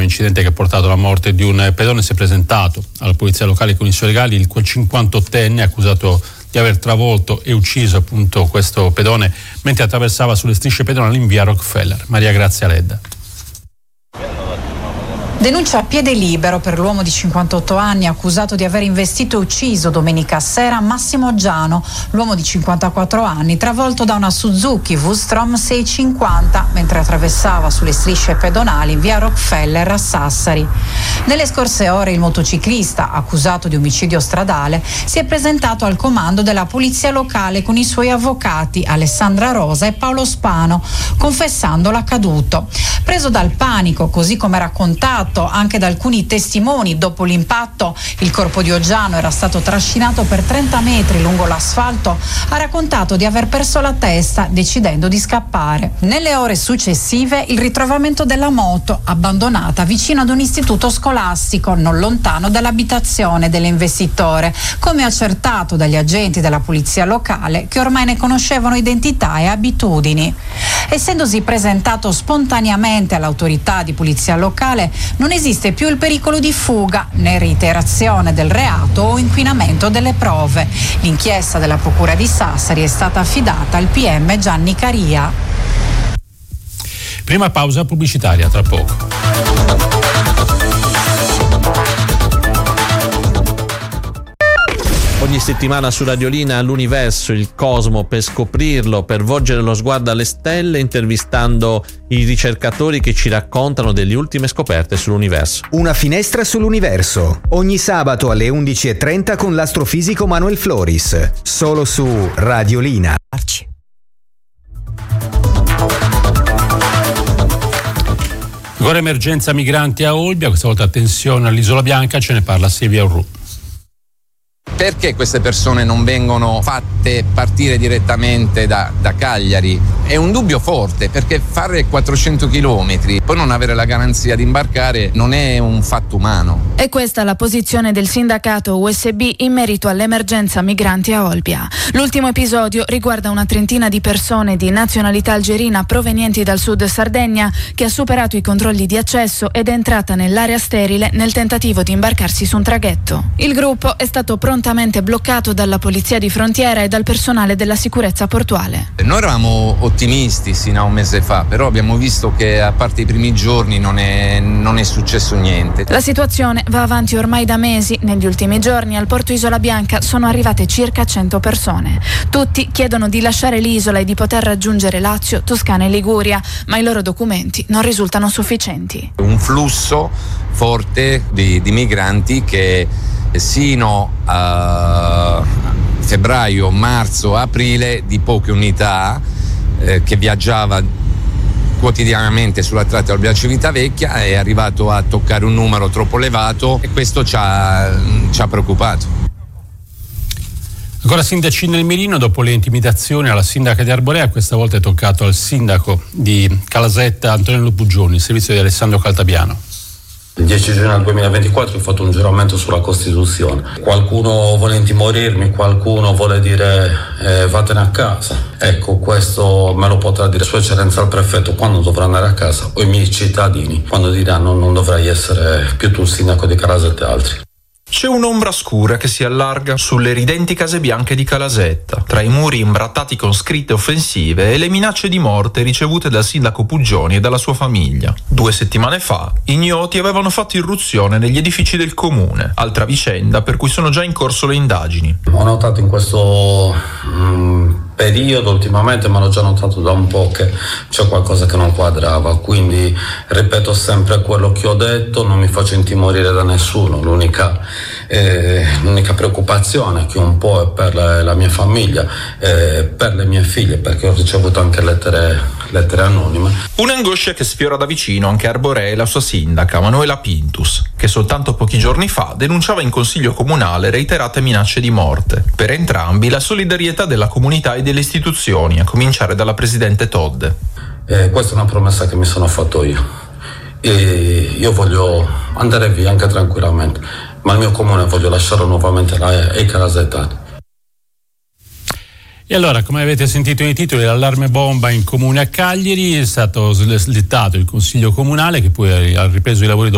incidente che ha portato alla morte di un pedone, si è presentato alla polizia locale con i suoi legali il 58enne accusato di aver travolto e ucciso appunto questo pedone mentre attraversava sulle strisce pedonali in via Rockefeller. Maria Grazia Ledda. Denuncia a piede libero per l'uomo di 58 anni accusato di aver investito e ucciso domenica sera Massimo Giano, l'uomo di 54 anni travolto da una Suzuki V-Strom 650 mentre attraversava sulle strisce pedonali in via Rockefeller a Sassari. Nelle scorse ore il motociclista, accusato di omicidio stradale, si è presentato al comando della polizia locale con i suoi avvocati Alessandra Rosa e Paolo Spano, confessando l'accaduto. Preso dal panico, così come raccontato anche da alcuni testimoni, dopo l'impatto il corpo di Oggiano era stato trascinato per 30 metri lungo l'asfalto, ha raccontato di aver perso la testa decidendo di scappare. Nelle ore successive il ritrovamento della moto abbandonata vicino ad un istituto scolastico non lontano dall'abitazione dell'investitore, come accertato dagli agenti della polizia locale che ormai ne conoscevano identità e abitudini. Essendosi presentato spontaneamente all'autorità di polizia locale, non esiste più il pericolo di fuga, né reiterazione del reato o inquinamento delle prove. L'inchiesta della Procura di Sassari è stata affidata al PM Gianni Caria. Prima pausa pubblicitaria, tra poco. Ogni settimana su Radiolina l'universo, il cosmo, per scoprirlo, per volgere lo sguardo alle stelle, intervistando i ricercatori che ci raccontano delle ultime scoperte sull'universo. Una finestra sull'universo, ogni sabato alle 11:30 con l'astrofisico Manuel Floris, solo su Radiolina. Ancora emergenza migranti a Olbia, questa volta attenzione all'Isola Bianca, ce ne parla Silvia Urru. Perché queste persone non vengono fatte partire direttamente da Cagliari? È un dubbio forte, perché fare 400 chilometri, poi non avere la garanzia di imbarcare, non è un fatto umano. E questa è la posizione del sindacato USB in merito all'emergenza migranti a Olbia. L'ultimo episodio riguarda una trentina di persone di nazionalità algerina provenienti dal sud Sardegna che ha superato i controlli di accesso ed è entrata nell'area sterile nel tentativo di imbarcarsi su un traghetto. Il gruppo è stato prontamente bloccato dalla polizia di frontiera e dal personale della sicurezza portuale. Noi eravamo ottimisti sino a un mese fa, però abbiamo visto che a parte i primi giorni non è successo niente. La situazione va avanti ormai da mesi. Negli ultimi giorni al porto Isola Bianca sono arrivate circa 100 persone. Tutti chiedono di lasciare l'isola e di poter raggiungere Lazio, Toscana e Liguria, ma i loro documenti non risultano sufficienti. Un flusso forte di migranti che sino a febbraio, marzo, aprile, di poche unità che viaggiava quotidianamente sulla tratta Olbia Civitavecchia, è arrivato a toccare un numero troppo elevato e questo ci ha preoccupato. Ancora sindaci nel mirino, dopo le intimidazioni alla sindaca di Arborea, questa volta è toccato al sindaco di Calasetta Antonello Pugioni, il servizio di Alessandro Caltabiano. Il 10 gennaio 2024 ho fatto un giuramento sulla Costituzione. Qualcuno vuole intimorirmi, qualcuno vuole dire vattene a casa. Ecco, questo me lo potrà dire Sua Eccellenza il prefetto quando dovrà andare a casa, o i miei cittadini quando diranno non dovrai essere più tu il sindaco di Calasetta e altri. C'è un'ombra scura che si allarga sulle ridenti case bianche di Calasetta, tra i muri imbrattati con scritte offensive e le minacce di morte ricevute dal sindaco Pugioni e dalla sua famiglia. 2 settimane fa, ignoti avevano fatto irruzione negli edifici del comune, altra vicenda per cui sono già in corso le indagini. Ho notato in questo periodo ultimamente, ma l'ho già notato da un po', che c'è qualcosa che non quadrava, quindi ripeto sempre quello che ho detto, non mi faccio intimorire da nessuno. L'unica preoccupazione che un po' è per la mia famiglia, per le mie figlie, perché ho ricevuto anche lettere anonime. Un'angoscia che sfiora da vicino anche Arborea e la sua sindaca Manuela Pintus, che soltanto pochi giorni fa denunciava in consiglio comunale reiterate minacce di morte. Per entrambi la solidarietà della comunità e delle istituzioni, a cominciare dalla presidente Todde. Questa è una promessa che mi sono fatto io. E io voglio andare via anche tranquillamente, ma il mio comune voglio lasciarlo nuovamente ai calasettani. E allora, come avete sentito nei titoli, l'allarme bomba in comune a Cagliari, è stato slittato il consiglio comunale che poi ha ripreso i lavori